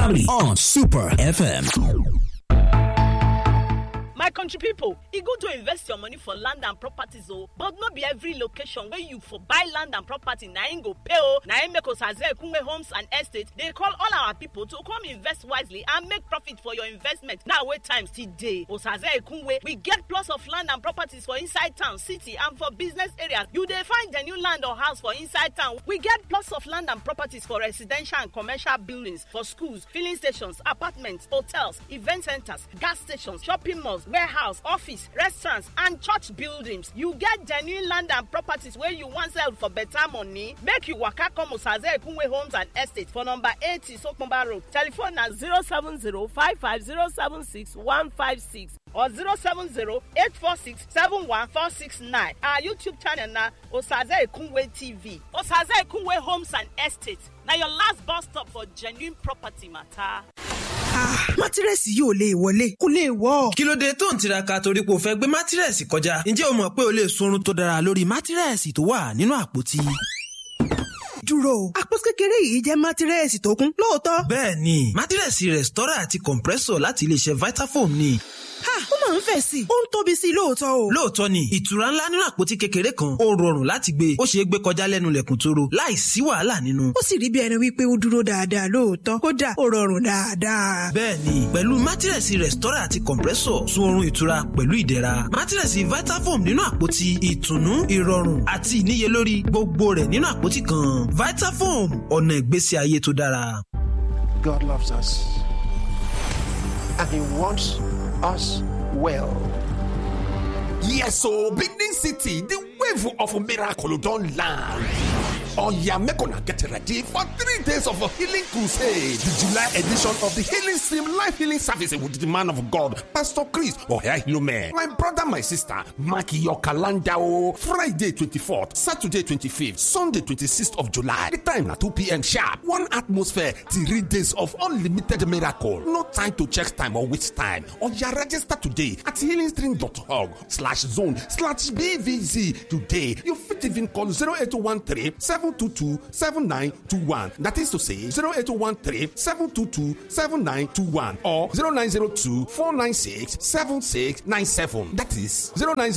family on Super FM. My country people, e good to invest your money for land and properties but not be every location where you for buy land and property na im go pay na im make Osaze Ekunwe Homes and Estate. They call all our people to come invest wisely and make profit for your investment. Now wait time still dey. Osaze Ekunwe, we get plots of land and properties for inside town, city and for business areas. You dey find the new land or house for inside town. We get plots of land and properties for residential and commercial buildings, for schools, filling stations, apartments, hotels, event centers, gas stations, shopping malls, warehouse, office, restaurants, and church buildings. You get genuine land and properties where you want sell for better money. Make you waka come Osaze Ekunwe Homes and Estate for number 80 Sokomba Road. Telephone na 070-55076-156 or 070-846-71469. Our YouTube channel na Osaze Ekunwe TV. Osaze Ekunwe Homes and Estate. Now your last bus stop for genuine property matter. Mátírẹ́sì yóò lè wọlé kó lè wọ́. Kí ló dé tó ń tiraka torí pé o fẹ́ gbé mátírẹ́sì kọjá? Ǹjẹ́ o mọ̀ pé o lè sunrun tó dára lórí mátírẹ́sì tó wà nínú àpótí? Dúró, àpótí kékeré yìí jẹ́ mátírẹ́sì tó kún lóòótọ́. Bẹ́ẹ̀ni, mátírẹ́sì Restore àti compressor láti iléeṣẹ́ Vitafoam ni. Ó máa ń fẹ̀ sí i, ó ń tóbi sí i lóòótọ́ o. Lóòótọ́ ni, ìtura ńlá nínú àpótí kékeré kan, ó rọrùn láti gbé, ó ṣeé gbé kọjá lẹ́nu lẹ̀kùn tóró, láì sí wàhálà nínú. Ó sì rí bí ẹni wípé ó dúró dáadáa lóòótọ́, kódà ó rọrùn dáadáa. Bẹ́ẹ̀ni, pẹ̀lú mátírẹ́sì Restore àti compressor, sun oorun ìtura pẹ̀lú ìdẹ̀ra. Mátírẹ́sì Vitafoam nínú àpótí, ìtùnú, ìrọ̀rùn àti ìníyelórí, gbogbo rẹ̀ nínú àpótí kan. Vitafoam, ọ̀nà ìgbésí ayé tó dára. God loves us and He wants us well. Yes, so Benin City, the wave of a miracle don't land. Oh yeah, make una get ready for 3 days of a healing crusade. The July edition of the Healing Stream Life Healing Service with the man of God, Pastor Chris Oheahilume. My brother, my sister, mark your calendar. Friday 24th, Saturday 25th, Sunday 26th of July. The time at 2 p.m. sharp. One atmosphere, 3 days of unlimited miracle. No time to check time or waste time. Or you register today at healingstream.org/zone/BVZ. Today, you fit even call 0813-722-7921. That is to say 0813-722-7921 or 0902-496-7697. That is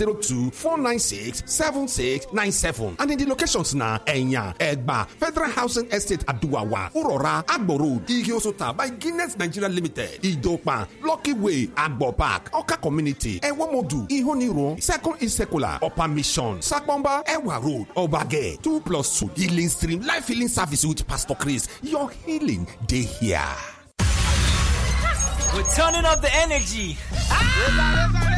0902-496-7697. And in the locations now, Enya, Egba, Federal Housing Estate Aduawa, Urora, Agbo Road, Igiosota by Guinness Nigeria Limited, Idopa, Lucky Way, Agbo Park, Oka Community, Ewomodu, Ihoniro, Second Isekula, Upper Mission, Sakbomba, Ewa Road, Obage, 2+2, Healing Stream Life Healing Service with Pastor Chris. Your healing day here. We're turning up the energy.